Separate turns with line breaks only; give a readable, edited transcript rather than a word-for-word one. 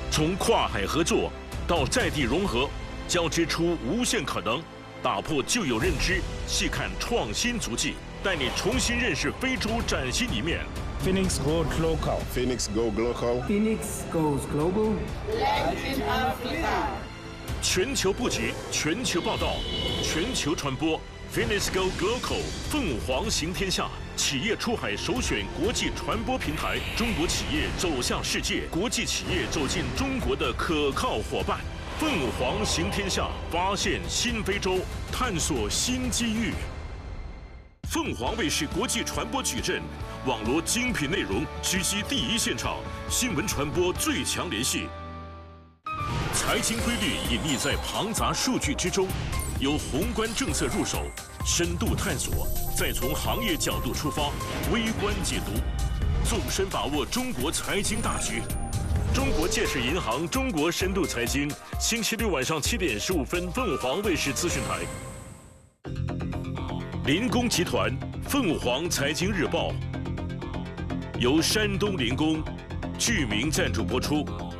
从跨海合作到在地融合，交织出无限可能，打破旧有认知，细看创新足迹，带你重新认识非洲崭新一面。
Phoenix Goes Local.
Phoenix Go Global.
Phoenix goes global.
Latin Africa.
全球布局，全球报道，全球传播。Phoenix Go Global， 凤凰行天下，企业出海首选国际传播平台，中国企业走向世界，国际企业走进中国的可靠伙伴。凤凰行天下，发现新非洲，探索新机遇。凤凰卫视国际传播矩阵，网罗精品内容，直击第一现场，新闻传播最强联系。财经规律隐匿在庞杂数据之中，由宏观政策入手，深度探索，再从行业角度出发，微观解读，纵深把握中国财经大局。中国建设银行中国深度财经，星期六晚上7点15分，凤凰卫视资讯台。林工集团凤凰财经日报由山东林工具名赞助播出。